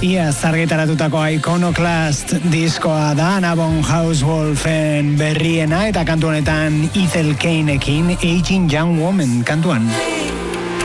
Ia zargitaratutako Iconoclast diskoa da, Anna von Hauswolfen berriena, eta kantu honetan Ethel Kainekin Aging Young Woman kantuan.